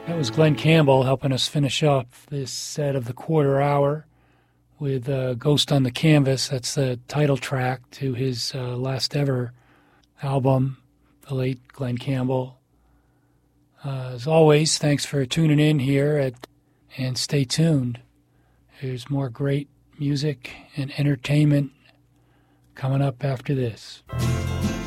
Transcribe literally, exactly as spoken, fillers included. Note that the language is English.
That was Glenn Campbell helping us finish up this set of the quarter hour with uh, Ghost on the Canvas. That's the title track to his uh, last ever album, the late Glenn Campbell. Uh, as always, thanks for tuning in here at, and stay tuned. There's more great music and entertainment coming up after this.